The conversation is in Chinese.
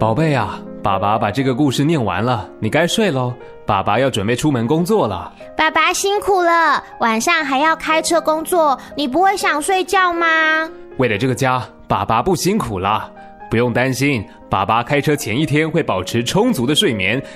宝贝啊，爸爸把这个故事念完了，你该睡咯，爸爸要准备出门工作了。 爸爸辛苦了，晚上还要开车工作，你不会想睡觉吗？ 为了这个家，爸爸不辛苦了，不用担心，爸爸开车前一天会保持充足的睡眠，